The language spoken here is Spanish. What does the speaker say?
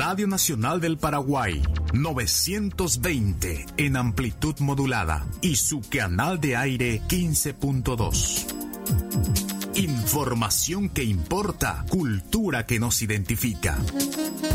Radio Nacional del Paraguay, 920 en amplitud modulada y su canal de aire 15.2. Información que importa, cultura que nos identifica.